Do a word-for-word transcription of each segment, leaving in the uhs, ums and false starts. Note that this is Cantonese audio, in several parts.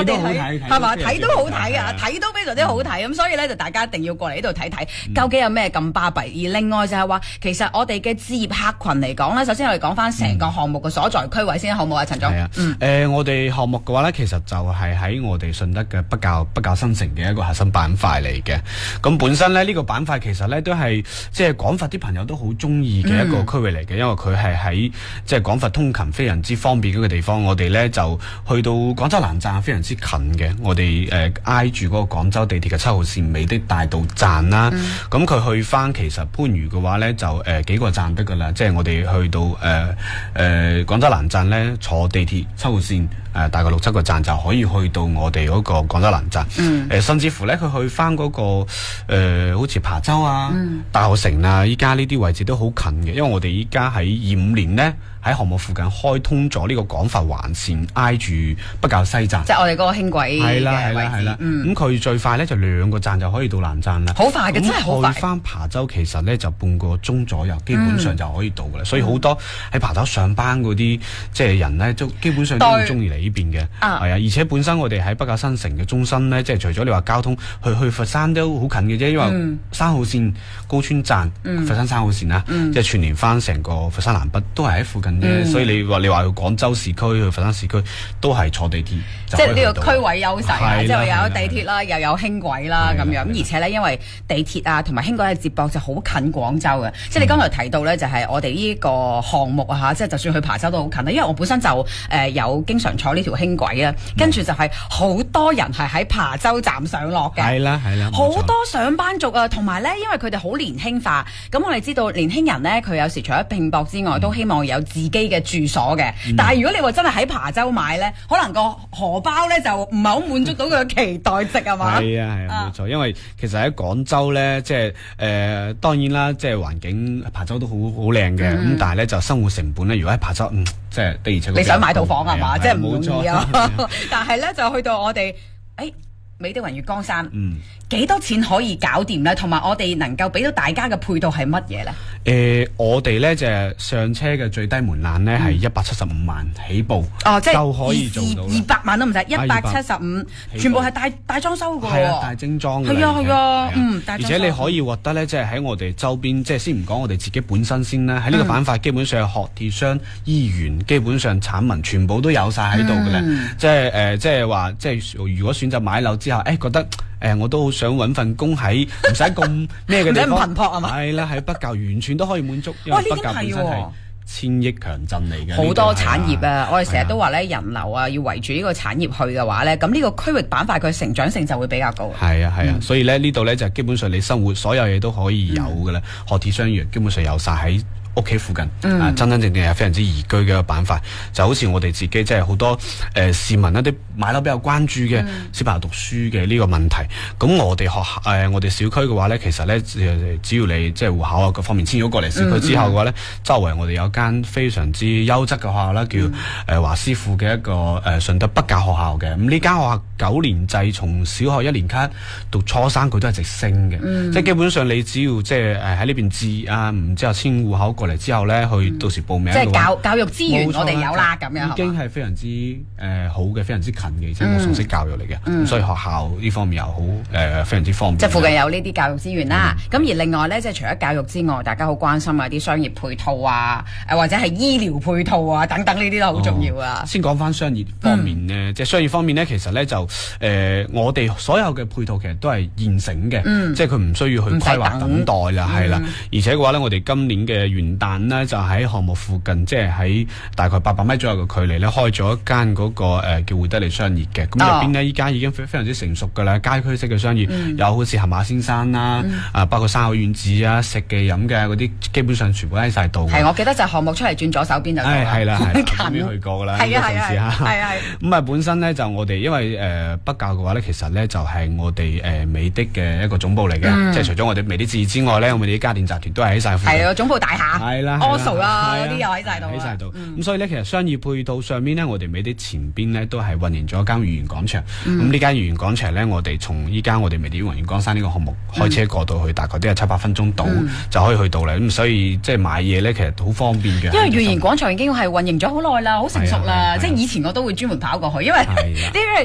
我哋睇係嘛睇都好睇啊， 睇睇都非常之好睇咁，所以咧就大家一定要過嚟呢度睇睇，究竟有咩咁巴閉。而另外就係話，其實我哋嘅置業客群嚟講咧，首先我哋講翻成個項目嘅所在區位先，好唔好啊，陳總？ 係啊，嗯，誒，我哋項目嘅話咧，其實就係喺我哋順德嘅北滘北滘新城嘅一個核心板塊嚟嘅。咁本身咧呢個板塊其實咧都係即係廣佛啲朋友都好中意嘅一個區域嚟嘅，因為佢係喺即係廣佛通勤非常之方便嗰個地方。我哋咧就去到廣州南站非常之近嘅，我哋誒挨住嗰個廣州地鐵嘅七號線美的大道站啦。咁佢、嗯、去翻其實番禺嘅話咧就誒、呃、幾個站得噶啦，即係我哋去到誒誒廣州南站咧坐地鐵七號線誒、呃、大概六七個站就可以去到我哋嗰個廣州南站。誒、嗯呃、甚至乎咧佢去翻嗰、那個誒、呃、好似琶洲啊、嗯、大學城啊，依家呢啲位置都好近嘅，因為我哋依家喺二五年咧喺項目附近開通咗呢個廣佛環線，挨住北滘西站， 即係我哋嗰個輕軌嘅位置。係啦係啦係啦。咁佢、 嗯、最快咧就兩個站就可以到南站啦。 好快嘅，真係好快。 去翻琶洲其實咧就半個鐘左右，基本上就可以到嘅啦。嗯、所以好多喺琶洲上班嗰啲即係人咧，都基本上都會中意嚟呢邊嘅。係啊，而且本身我哋喺北滘新城嘅中心咧，即係除咗你話交通去去佛山都好近嘅啫，因為三號線高村站、嗯、佛山三號線啦，嗯、即係串聯翻成個佛山南北都係喺附近。嗯、所以你話你話去廣州市區去佛山市區都係坐地鐵， 即係呢個區位優勢，即係又有地鐵啦，又有輕軌啦咁樣。咁而且咧，因為地鐵啊同埋輕軌嘅接駁就好近廣州嘅。即係你剛才提到咧，就係我哋呢個項目啊嚇，即係就算去琶洲都好近啦。因為我本身就誒有經常坐呢條輕軌啊，跟住就係好多人係喺琶洲站上落嘅。 係啦係啦， 好多上班族啊，同埋咧，因為佢哋好年輕化。咁我哋知道年輕人咧，佢有時除咗拼搏之外，都希望有自己嘅住所嘅，嗯、但係如果你話真係喺琶洲買咧，可能個荷包咧就唔係好滿足到佢嘅期待值係嘛？係啊係啊，冇錯。因為其實喺廣州咧，即係誒、呃、當然啦，即係環境琶洲都好好靚嘅，咁、嗯、但係咧就生活成本咧，如果喺琶洲，嗯，即係的而且確你想買套房係嘛？即係唔容易啊！ 錯但係咧就去到我哋誒、哎、美的雲月江山。 嗯。 幾多錢可以搞掂咧？同埋我哋能夠俾到大家嘅配套係乜嘢咧？ 誒、呃，我哋咧就係上車嘅最低門檻咧係一百七十五萬起步， 哦，即係就可以做到二百萬都唔使，一百七十五，全部係大大裝修嘅喎， 係啊，大精裝嘅， 係啊係啊，嗯， 而且你可以獲得咧，即係喺我哋周邊，即係先唔講我哋自己本身先啦，喺呢個板塊基本上學鐵商、醫院，基本上產民全部都有晒喺度嘅啦，即係誒，即係話，即係如果選擇買樓之後，誒、欸、覺得。誒、呃，我都好想揾份工喺唔使咁咩嘅地方， 唔使咁頻撲係嘛？ 係啦，喺北滘完全都可以滿足，因為北滘本身係千億強鎮嚟嘅， 好多產業啊！我哋成日都話咧，人流啊，要圍住呢個產業去嘅話咧，咁呢個區域板塊佢成長性就會比較高。 係啊係啊，嗯、所以咧呢度咧就基本上你生活所有嘢都可以有嘅啦，學鐵商業基本上有晒喺屋企附近，嗯、啊，真真正正係非常之宜居嘅一個板塊，就好似我哋自己即係好多誒、呃、市民一啲買樓比較關注嘅、嗯、小朋友讀書嘅呢個問題。咁我哋學校誒、呃、我哋小區嘅話咧，其實咧只要你即係戶口啊各方面遷咗過嚟小區之後嘅話咧，嗯嗯、周圍我哋有間非常之優質嘅學校啦，叫誒、呃、華師附嘅一個誒順、呃、德北滘學校嘅。咁呢間學校九年制，從小學一年級到初三佢都係直升嘅，嗯、即係基本上你只要即係誒喺呢邊置啊，唔之後遷戶口過嚟之後咧，去到時報名、嗯。即係教教育資源，我哋有啦，咁樣已經係非常之誒、呃、好嘅，非常之近嘅，而且冇送式教育嚟嘅，嗯、所以學校呢方面又好誒非常之方便。即係附近有呢啲教育資源啦。咁、嗯、而另外咧，即係除咗教育之外，大家好關心啊啲商業配套啊，誒或者係醫療配套啊等等呢啲都好重要啊。哦、先講翻商業方面咧，嗯、即係商業方面咧，其實咧就誒、呃、我哋所有嘅配套其實都係現成嘅，嗯、即係佢唔需要去規劃等待啦，係啦、嗯。而且嘅話咧，我哋今年嘅元旦呢就喺項目附近，即係喺大概八百米左右嘅距離咧，開咗一間嗰、那個誒、呃、叫匯德利商業嘅。咁入邊呢，依家已經非非常之成熟噶啦，街區式嘅商業，嗯、有好似盒馬先生啦，嗯、啊包括山口院子啊，食嘅飲嘅嗰啲，基本上全部喺晒度。係，我記得就項目出嚟轉左手邊就係係啦，係咁樣去過噶啦，係啊係啊係啊。咁啊本身咧就我哋因為誒、呃、北滘嘅話咧，其實咧就係、是、我哋誒、呃、美的嘅一個總部嚟嘅，嗯、即係除咗我哋美的置業之外咧，我哋啲家電集團都係喺晒附近。係啊，總部大廈。係啦。Oso 啦，嗰啲又喺晒度，喺晒度。咁所以咧，其實商業配套上面咧，我哋美的前邊咧都係運營咗一間御園廣場。咁呢間御園廣場咧，我哋從依家我哋美的雲園江山呢個項目開車過到去，大概都係七八分鐘到就可以去到啦。咁所以即係買嘢咧，其實好方便嘅。因為御園廣場已經係運營咗好耐啦，好成熟啦。即係以前我都會專門跑過去，因為因為因為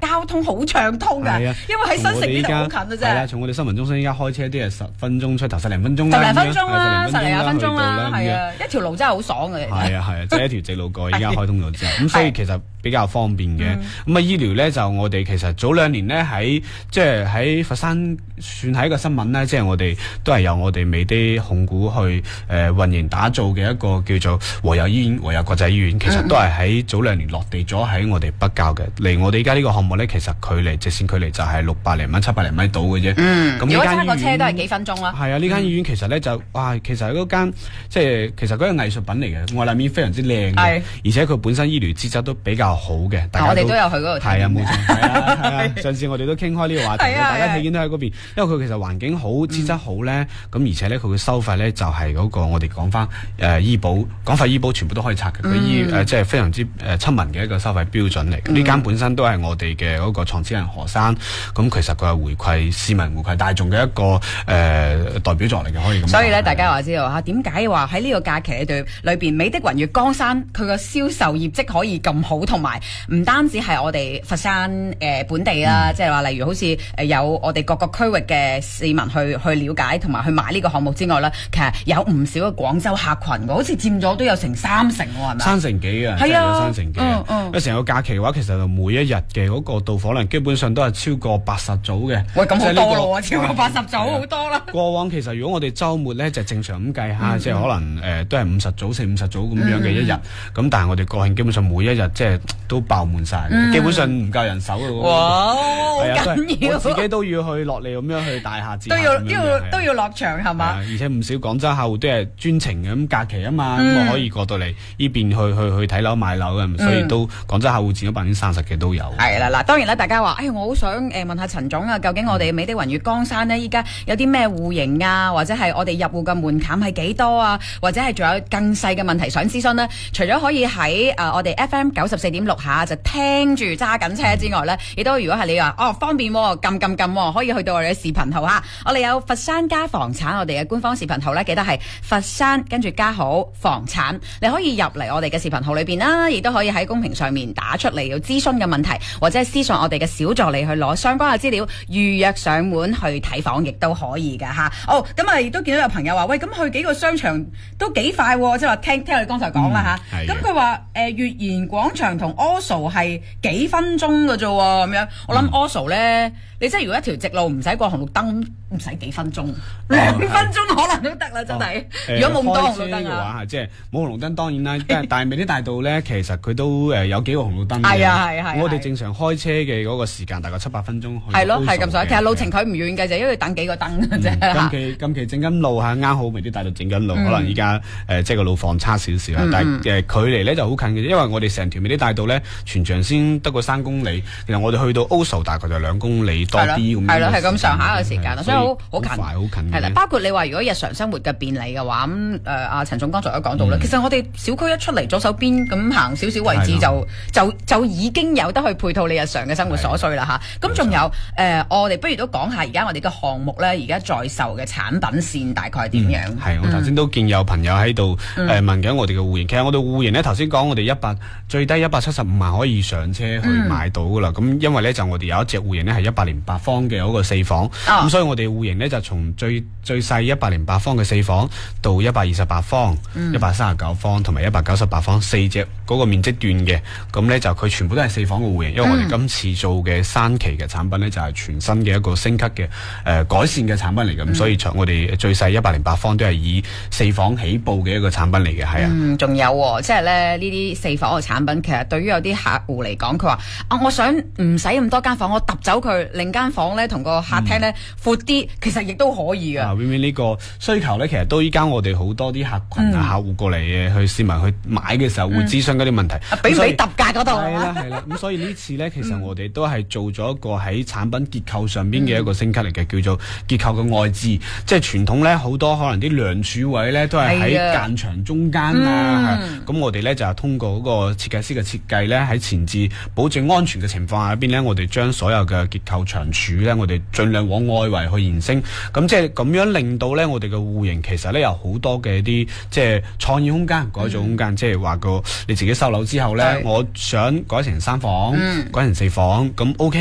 交通好暢通㗎，因為喺新城呢度好近啊，真係。 係啦，從我哋新聞中心依家開車都係十分鐘出頭，十零分鐘啦， 十零分鐘啦，十零廿分鐘啦， 係啊，一條路真係好爽嘅。 係啊係啊，即係一條直路過，依家開通咗之後，咁所以其實比較方便嘅。咁啊醫療咧就我哋其實早兩年咧喺即係喺佛山算係一個新聞咧，即係我哋都係由我哋美的控股去誒運營打造嘅一個叫做和友醫院、和友國際醫院，其實都係喺早兩年落地咗喺我哋北滘嘅。離我哋而家呢個項目咧，其實距離直線距離就係六百零米、七百零米到嘅啫。 嗯，咁如果揸個車都係幾分鐘啦。係啊，呢間醫院其實咧就哇，其實嗰間即係其實嗰個藝術品嚟嘅，外立面非常之靚嘅，而且佢本身醫療資質都比較好嘅。大家我哋都有去嗰度睇。 係啊，冇錯，係啊，係啊。上次我哋都傾開呢個話題，大家睇見都喺嗰邊，因為佢其實環境好、資質好咧，咁而且咧佢嘅收費咧就係嗰個我哋講翻誒醫保、廣發醫保全部都可以拆嘅，佢醫誒即係非常之誒親民嘅一個收費標準嚟。呢間本身都係我哋嘅嗰個創始人何生，咁其實佢係回饋市民、回饋大眾嘅一個誒代表作嚟嘅，可以咁講。 所以咧，大家話知道嚇點解話喺呢個假期裏對裏邊美的雲悅江山佢個銷售業績可以咁好，同埋唔單止係我哋佛山誒本地啦，即係話例如好似誒有我哋各個區域嘅市民去去了解同埋去買呢個項目之外咧，其實有唔少嘅廣州客群嘅，好似佔咗都有成三成喎，係咪？ 三成幾啊，係啊，三成幾啊。因為成個假期嘅話，其實每一日嘅嗰個到訪量基本上都係超過八十組嘅。 喂，咁好多咯喎，超過八十組好多啦。 過往其實如果我哋週末咧就正常咁計下，即係可能誒都係五十組、四五十組咁樣嘅一日。咁但係我哋國慶基本上每一日即係都爆滿晒，基本上唔夠人手嘅喎。 哇，好緊要！ 我自己都要去落嚟咁樣去大廈都要要都要落場係嘛？ 而且唔少廣州客戶都係專程咁假期啊嘛，咁我可以過到嚟呢邊去去去睇樓買樓嘅，所以都廣州客戶佔咗百分之三十嘅都有。係啦，嗱當然啦，大家話，誒我好想誒問下陳總啊，究竟我哋美的雲悅江山呢，依家有啲咩戶型啊，或者係我哋入戶嘅門檻係幾多啊，或者係仲有更細嘅問題想諮詢呢？除咗可以喺誒我哋 F M 九十四點六下就聽住揸緊車之外呢，亦都如果係你話哦方便喎，撳撳撳可以去到我哋嘅視頻號嚇，我哋有佛山家房產我哋嘅官方視頻號呢，記得係佛山跟住加號房產，你可以入嚟我哋嘅視頻號裏邊啦，亦都可以喺公屏上面打出嚟要諮詢嘅問題，或者係私信我哋嘅小助理去攞相關嘅資料，預約上門去睇房亦都可以㗎嚇。哦，咁啊亦都見到有朋友話，喂，咁去幾個商場都幾快喎，即係話聽聽你剛才講啦嚇。咁佢話誒悅賢廣場同 Oslo 係幾分鐘嘅啫喎，咁樣我諗 Oslo 咧，你即係如果一條直路唔使過紅綠燈，唔使幾分鐘，兩分鐘可能都得啦，真係。如果冇咁多紅綠燈嘅話， 即係冇紅綠燈當然啦，但係但係美的大道咧，其實佢都誒有幾個紅綠燈嘅。 係啊係係。 我哋正常開車嘅嗰個時間大概七八分鐘。 係咯，係咁上下。其實路程佢唔遠嘅，就因為等幾個燈嘅啫。 近期近期整緊路嚇，啱好美的大道整緊路，可能依家誒即係個路況差少少啦，但係誒距離咧就好近嘅，因為我哋成條美的大道咧全長先得個三公里，其實我哋去到 Oslo 大概就兩公里多啲咁樣。係咯，係咁上下嘅時間，所以好好近，好近。係啦，包括你話如果日常生活嘅便利嘅話，咁誒阿陳總剛才都講到啦，其實我哋小區一出嚟左手邊咁行少少位置就就就已經有得去配套你日常嘅生活所需啦嚇。咁仲有誒，我哋不如都講下而家我哋嘅項目咧，而家在售嘅產品線大概係點樣？ 係，我頭先都見有朋友喺度誒問緊我哋嘅戶型，其實我哋戶型咧頭先講我哋一百最低一百七十五萬可以上車去買到噶啦。咁因為咧就我哋有一隻戶型咧係一百零八方嘅嗰個四房，咁所以我哋戶型咧就從最最細一百零八方嘅四房到一百二十八方、一百三十九方同埋一百九十八方四隻嗰個面積段嘅，咁咧就佢全部都係四房嘅戶型，因為我哋今次做嘅三期嘅產品咧就係全新嘅一個升級嘅誒改善嘅產品嚟嘅，咁所以我哋最細一百零八方都係以四房起步嘅一個產品嚟嘅，係啊。 嗯，仲有喎，即係咧呢啲四房嘅產品，其實對於有啲客戶嚟講，佢話啊，我想唔使咁多間房，我揼走佢，另間房咧同個客廳咧闊啲，其實亦都可以嘅。 啊，永遠呢個需求咧，其實都依家我哋好多啲客群啊、客戶過嚟嘅，去市民去買嘅時候會諮詢嗰啲問題， 俾唔俾揼價嗰度？ 係啦係啦，咁所以呢次咧，其實我哋都係做咗一個喺產品結構上邊嘅一個升級嚟嘅，叫做結構嘅外置，即係傳統咧好多可能啲梁柱位咧都係喺間牆中間啊，咁我哋咧就係通過嗰個設計師嘅設計咧，喺前置保證安全嘅情況下邊咧，我哋將所有嘅結構長柱咧，我哋盡量往外圍去延伸，咁即係咁樣令到咧我哋嘅戶型其實咧有好多嘅啲即係創意空間、改造空間，即係話個你自己收樓之後咧，我想改成三房、改成四房，咁 OK。